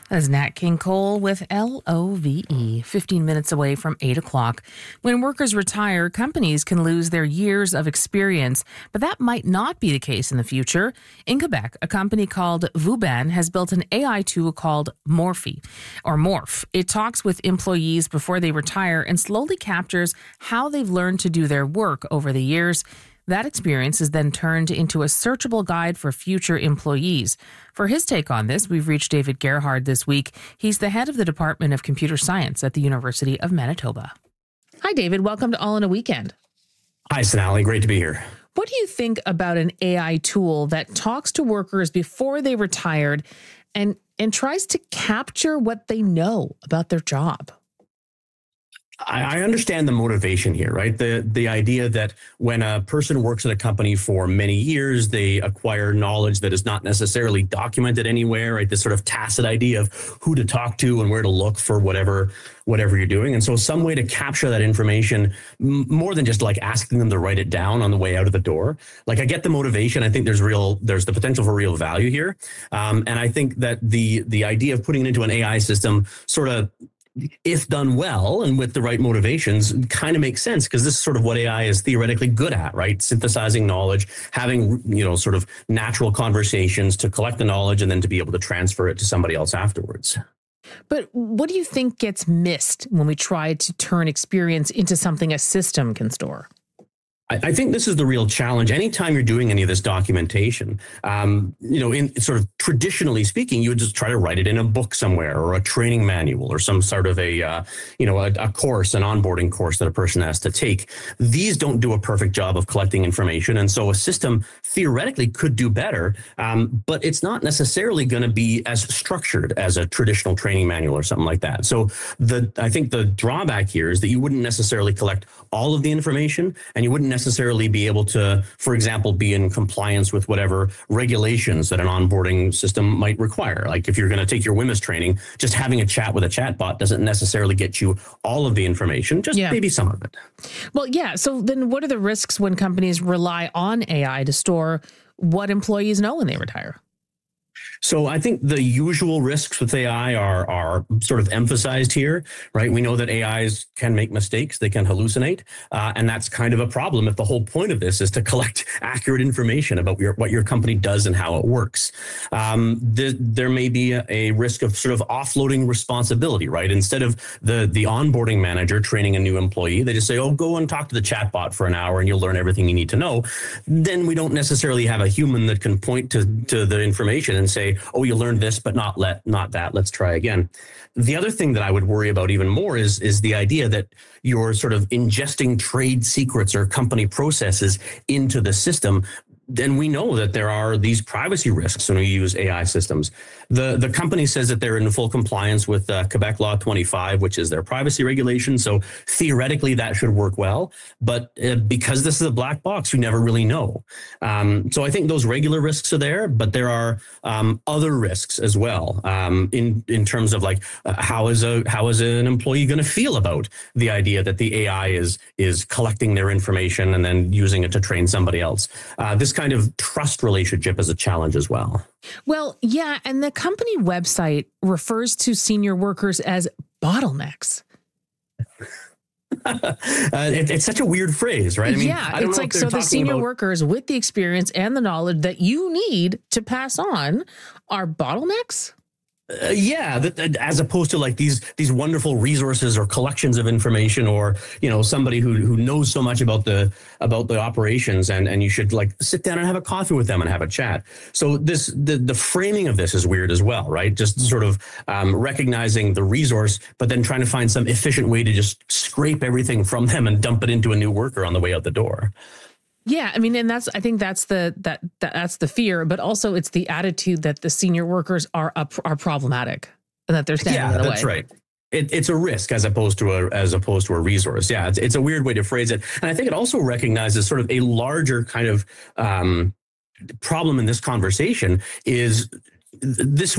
That is Nat King Cole with LOVE, 15 minutes away from 8 o'clock. When workers retire, companies can lose their years of experience, but that might not be the case in the future. In Quebec, a company called Vuban has built an AI tool called Morph. It talks with employees before they retire and slowly captures how they've learned to do their work over the years. That experience is then turned into a searchable guide for future employees. For his take on this, we've reached David Gerhard this week. He's the head of the Department of Computer Science at the University of Manitoba. Hi, David. Welcome to All in a Weekend. Hi, Sonali. Great to be here. What do you think about an AI tool that talks to workers before they retired and tries to capture what they know about their job? I understand the motivation here, right? The idea that when a person works at a company for many years, they acquire knowledge that is not necessarily documented anywhere, right? This sort of tacit idea of who to talk to and where to look for whatever you're doing. And so some way to capture that information, more than just like asking them to write it down on the way out of the door. Like, I get the motivation. I think there's the potential for real value here. And I think that the idea of putting it into an AI system sort of, if done well and with the right motivations, kind of makes sense, because this is sort of what AI is theoretically good at, right? Synthesizing knowledge, having, sort of natural conversations to collect the knowledge and then to be able to transfer it to somebody else afterwards. But what do you think gets missed when we try to turn experience into something a system can store? I think this is the real challenge. Anytime you're doing any of this documentation, in sort of traditionally speaking, you would just try to write it in a book somewhere or a training manual or some sort of a course, an onboarding course that a person has to take. These don't do a perfect job of collecting information. And so a system theoretically could do better, but it's not necessarily going to be as structured as a traditional training manual or something like that. So I think the drawback here is that you wouldn't necessarily collect all of the information, and you wouldn't necessarily be able to, for example, be in compliance with whatever regulations that an onboarding system might require. Like if you're going to take your WHMIS training, just having a chat with a chatbot doesn't necessarily get you all of the information, just maybe some of it. Well, yeah. So then what are the risks when companies rely on AI to store what employees know when they retire? So I think the usual risks with AI are sort of emphasized here, right? We know that AIs can make mistakes, they can hallucinate, and that's kind of a problem if the whole point of this is to collect accurate information about what your company does and how it works. There may be a risk of sort of offloading responsibility, right? Instead of the onboarding manager training a new employee, they just say, oh, go and talk to the chatbot for an hour and you'll learn everything you need to know. Then we don't necessarily have a human that can point to the information and say, oh, you learned this, but not that. Let's try again. The other thing that I would worry about even more is the idea that you're sort of ingesting trade secrets or company processes into the system. Then we know that there are these privacy risks when we use AI systems. The company says that they're in full compliance with Quebec Law 25, which is their privacy regulation. So theoretically, that should work well. But because this is a black box, you never really know. So I think those regular risks are there, but there are other risks as well in terms of like how is an employee going to feel about the idea that the AI is collecting their information and then using it to train somebody else. This kind of trust relationship is a challenge as well. Well, yeah. And the company website refers to senior workers as bottlenecks. It's such a weird phrase, right? I mean, yeah, it's like, so the senior workers with the experience and the knowledge that you need to pass on are bottlenecks? As opposed to like these wonderful resources or collections of information, or somebody who knows so much about the operations, and you should like sit down and have a coffee with them and have a chat. So the framing of this is weird as well, right? Just sort of recognizing the resource, but then trying to find some efficient way to just scrape everything from them and dump it into a new worker on the way out the door. Yeah, I mean, and I think that's the fear, but also it's the attitude that the senior workers are problematic and that they're standing in the way. Yeah, that's right. It's a risk as opposed to a resource. Yeah, it's a weird way to phrase it, and I think it also recognizes sort of a larger kind of problem in this conversation is this